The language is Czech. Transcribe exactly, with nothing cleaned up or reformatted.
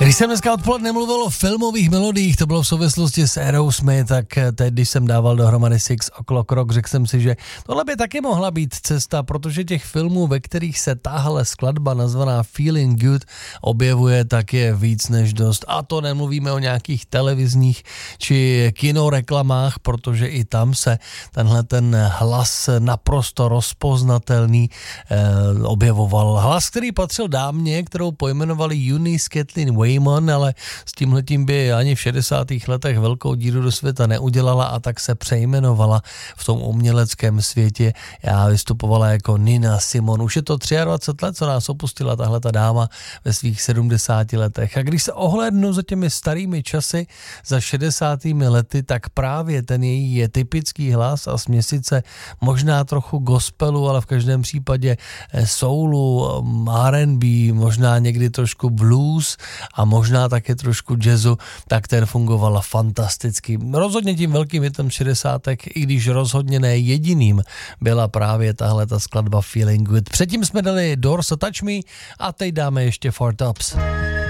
Když jsem dneska odpoledne mluvil o filmových melodiích, to bylo v souvislosti s Aerosmith, tak teď, když jsem dával dohromady Six O'Clock Rock, řekl jsem si, že tohle by taky mohla být cesta, protože těch filmů, ve kterých se tahle skladba nazvaná Feeling Good objevuje, tak je víc než dost. A to nemluvíme o nějakých televizních či kinoreklamách, protože i tam se tenhle ten hlas naprosto rozpoznatelný eh, objevoval. Hlas, který patřil dámě, kterou pojmenovali Eunice Kathleen Waymon, ale s tímhletím by ani v šedesátých letech velkou díru do světa neudělala a tak se přejmenovala v tom uměleckém světě. Já vystupovala jako Nina Simone. Už je to dvacet tři let, co nás opustila tahle ta dáma ve svých sedmdesáti letech. A když se ohlédnu za těmi starými časy, za šedesátými lety, tak právě ten její je typický hlas a směsice možná trochu gospelu, ale v každém případě soulu, R and B, možná někdy trošku blues a možná také trošku jazzu, tak ten fungovala fantasticky. Rozhodně tím velkým hitem šedesátek, i když rozhodně ne jediným, byla právě tahle ta skladba Feeling Good. Předtím jsme dali Doors a Touch Me a teď dáme ještě Four Tops.